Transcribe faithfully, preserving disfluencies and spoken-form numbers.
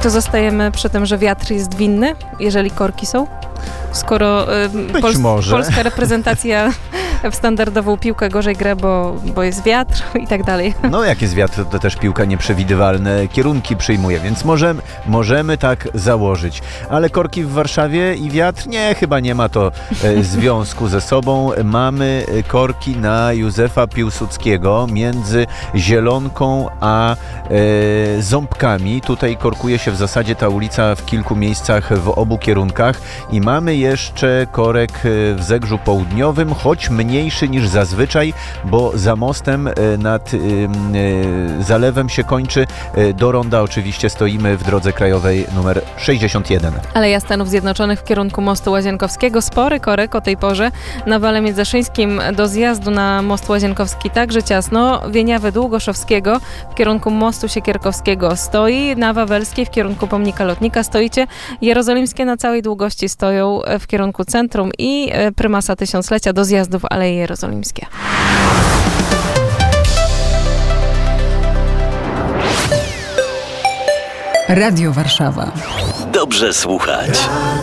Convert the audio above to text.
To zostajemy przy tym, że wiatr jest winny, jeżeli korki są? Skoro y, Być może. polska reprezentacja w standardową piłkę gorzej gra, bo, bo jest wiatr i tak dalej. No jak jest wiatr, to też piłka nieprzewidywalne kierunki przyjmuje, więc możemy, możemy tak założyć. Ale korki w Warszawie i wiatr? Nie, chyba nie ma to e, związku ze sobą. Mamy korki na Józefa Piłsudskiego między Zielonką a e, Ząbkami. Tutaj korkuje się w zasadzie ta ulica w kilku miejscach w obu kierunkach i mamy jeszcze korek w Zegrzu Południowym, choć mniejszy niż zazwyczaj, bo za mostem nad y, y, zalewem się kończy. Do ronda oczywiście stoimy w drodze krajowej numer sześćdziesiąt jeden. Aleja Stanów Zjednoczonych w kierunku mostu Łazienkowskiego. Spory korek o tej porze. Na Wale Międzyszyńskim do zjazdu na most Łazienkowski także ciasno. Wieniawy Długoszowskiego w kierunku mostu Siekierkowskiego stoi. Na Wawelskiej w kierunku pomnika lotnika stoicie. Jerozolimskie na całej długości stoją w kierunku centrum i prymasa tysiąclecia do zjazdu w Aleje Jerozolimskie. Radio Warszawa. Dobrze słuchać.